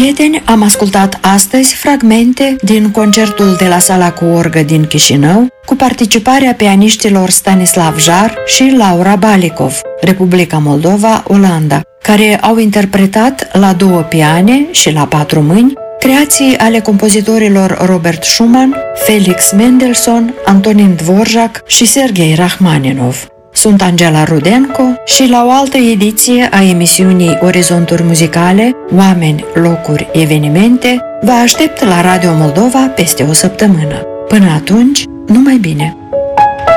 prieteni, am ascultat astăzi fragmente din concertul de la Sala cu Orgă din Chișinău, cu participarea pianiștilor Stanislav Jar și Laura Balikov, Republica Moldova, Olanda, care au interpretat la 2 piane și la 4 mâini creații ale compozitorilor Robert Schumann, Felix Mendelssohn, Antonin Dvorak și Sergei Rachmaninov. Sunt Angela Rudenko și la o altă ediție a emisiunii Orizonturi Muzicale, Oameni, Locuri, Evenimente, vă aștept la Radio Moldova peste o săptămână. Până atunci, numai bine!